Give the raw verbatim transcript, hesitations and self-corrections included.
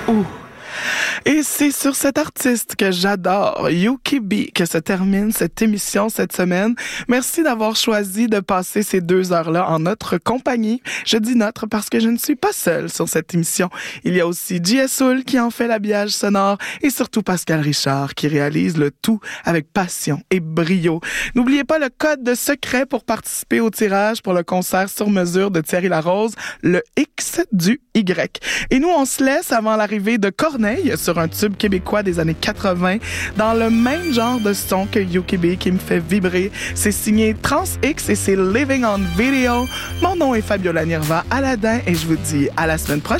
Ouh. Et c'est sur cet artiste que j'adore, Yuki B, que se termine cette émission cette semaine. Merci d'avoir choisi de passer ces deux heures-là en notre compagnie. Je dis notre parce que je ne suis pas seule sur cette émission. Il y a aussi J S Soul qui en fait l'habillage sonore et surtout Pascal Richard qui réalise le tout avec passion et brio. N'oubliez pas le code de secret pour participer au tirage pour le concert sur mesure de Thierry Larose, le X du Y. Et nous, on se laisse avant l'arrivée de Corneille sur un tube québécois des années quatre-vingts dans le même genre de son que Yuki B qui me fait vibrer. C'est signé Trans X et c'est Living on Video. Mon nom est Fabiola Nirva Aladin et je vous dis à la semaine prochaine.